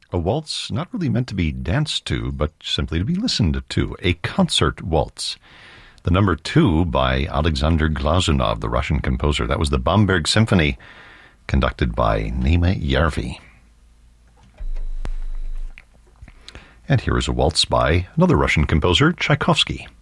A waltz not really meant to be danced to, but simply to be listened to. A concert waltz. The number 2 by Alexander Glazunov, the Russian composer. That was the Bamberg Symphony, conducted by Naima Järvi. And here is a waltz by another Russian composer, Tchaikovsky.